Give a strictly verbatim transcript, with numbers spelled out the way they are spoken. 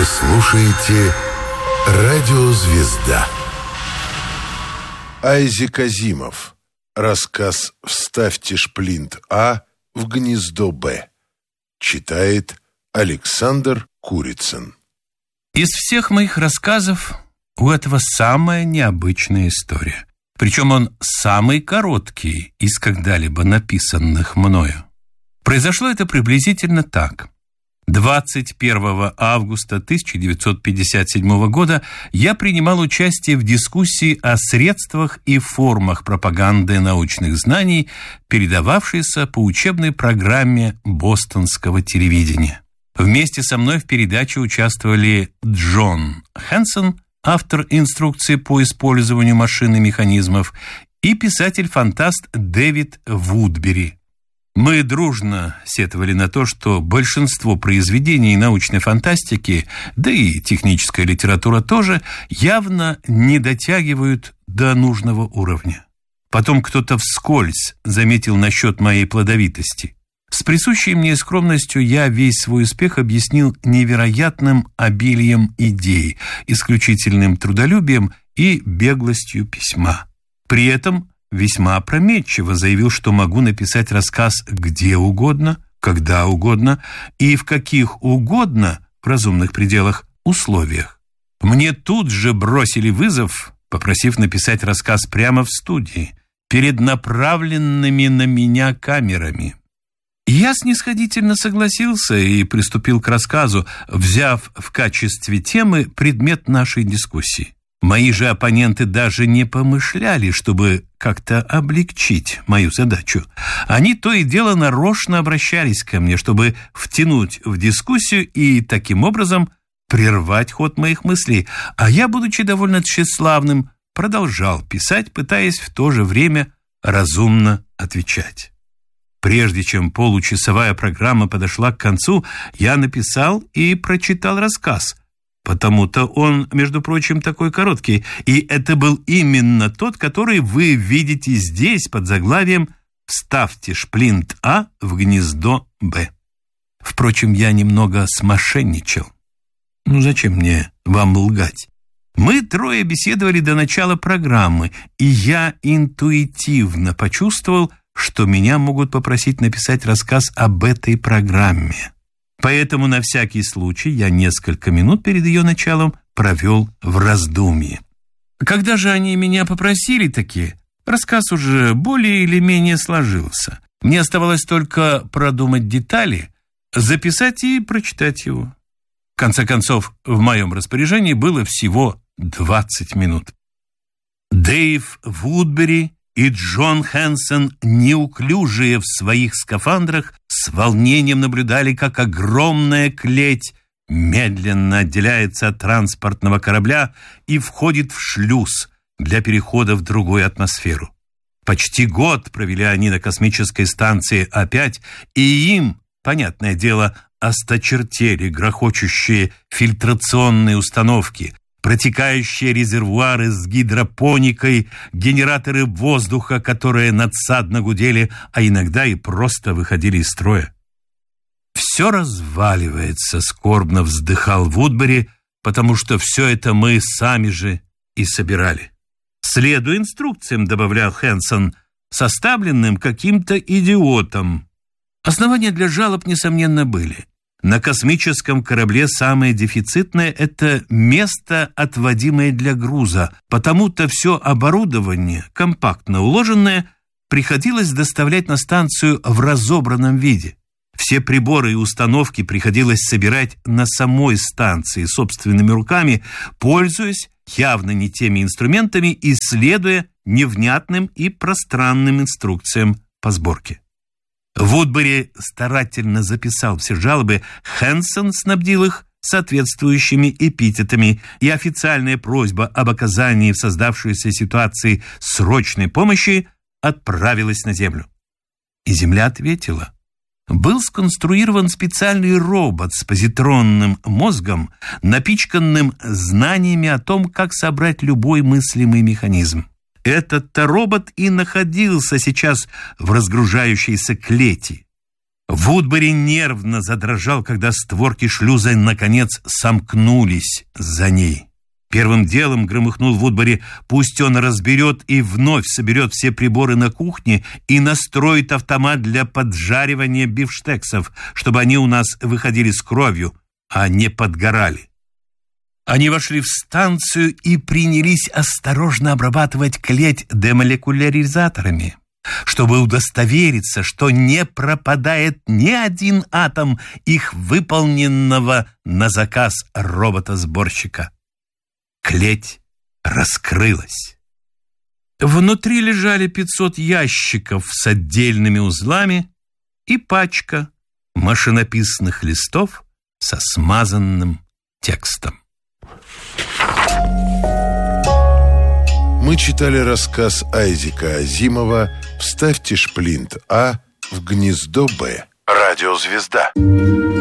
Вы слушаете «Радио Звезда». Айзек Азимов. Рассказ «Вставьте шплинт А в гнездо Б». Читает Александр Курицын. Из всех моих рассказов у этого самая необычная история. Причем он самый короткий из когда-либо написанных мною. Произошло это приблизительно так. двадцать первого августа тысяча девятьсот пятьдесят седьмого года я принимал участие в дискуссии о средствах и формах пропаганды научных знаний, передававшейся по учебной программе бостонского телевидения. Вместе со мной в передаче участвовали Джон Хэнсон, автор инструкции по использованию машин и механизмов, и писатель-фантаст Дэвид Вудбери. Мы дружно сетовали на то, что большинство произведений научной фантастики, да и техническая литература тоже, явно не дотягивают до нужного уровня. Потом кто-то вскользь заметил насчет моей плодовитости. С присущей мне скромностью я весь свой успех объяснил невероятным обилием идей, исключительным трудолюбием и беглостью письма. При этом весьма опрометчиво заявил, что могу написать рассказ где угодно, когда угодно и в каких угодно, в разумных пределах, условиях. Мне тут же бросили вызов, попросив написать рассказ прямо в студии, перед направленными на меня камерами. Я снисходительно согласился и приступил к рассказу, взяв в качестве темы предмет нашей дискуссии. Мои же оппоненты даже не помышляли, чтобы как-то облегчить мою задачу. Они то и дело нарочно обращались ко мне, чтобы втянуть в дискуссию и таким образом прервать ход моих мыслей, а я, будучи довольно тщеславным, продолжал писать, пытаясь в то же время разумно отвечать. Прежде чем получасовая программа подошла к концу, я написал и прочитал рассказ. Потому-то он, между прочим, такой короткий, и это был именно тот, который вы видите здесь под заглавием «Вставьте шплинт А в гнездо Б». Впрочем, я немного смошенничал. Ну зачем мне вам лгать? Мы трое беседовали до начала программы, и я интуитивно почувствовал, что меня могут попросить написать рассказ об этой программе. Поэтому на всякий случай я несколько минут перед ее началом провел в раздумье. Когда же они меня попросили таки, рассказ уже более или менее сложился. Мне оставалось только продумать детали, записать и прочитать его. В конце концов, в моем распоряжении было всего двадцать минут. Дэйв Вудбери и Джон Хэнсон, неуклюжие в своих скафандрах, с волнением наблюдали, как огромная клеть медленно отделяется от транспортного корабля и входит в шлюз для перехода в другую атмосферу. Почти год провели они на космической станции А пять, и им, понятное дело, осточертели грохочущие фильтрационные установки, протекающие резервуары с гидропоникой, генераторы воздуха, которые надсадно гудели, а иногда и просто выходили из строя. «Все разваливается», — скорбно вздыхал Вудбери, «потому что все это мы сами же и собирали». «Следуя инструкциям», — добавлял Хэнсон, «составленным каким-то идиотом». Основания для жалоб, несомненно, были. На космическом корабле самое дефицитное – это место, отводимое для груза. Потому-то все оборудование, компактно уложенное, приходилось доставлять на станцию в разобранном виде. Все приборы и установки приходилось собирать на самой станции собственными руками, пользуясь явно не теми инструментами и следуя невнятным и пространным инструкциям по сборке. Вудбери старательно записал все жалобы, Хэнсон снабдил их соответствующими эпитетами, и официальная просьба об оказании в создавшейся ситуации срочной помощи отправилась на Землю. И Земля ответила. Был сконструирован специальный робот с позитронным мозгом, напичканным знаниями о том, как собрать любой мыслимый механизм. Этот-то робот и находился сейчас в разгружающейся клети. Вудбери нервно задрожал, когда створки шлюза наконец сомкнулись за ней. Первым делом громыхнул Вудбери: пусть он разберет и вновь соберет все приборы на кухне и настроит автомат для поджаривания бифштексов, чтобы они у нас выходили с кровью, а не подгорали. Они вошли в станцию и принялись осторожно обрабатывать клеть демолекуляризаторами, чтобы удостовериться, что не пропадает ни один атом их выполненного на заказ робота-сборщика. Клеть раскрылась. Внутри лежали пятьсот ящиков с отдельными узлами и пачка машинописных листов со смазанным текстом. Мы читали рассказ Айзека Азимова «Вставьте шплинт А в гнездо Б». Радиозвезда.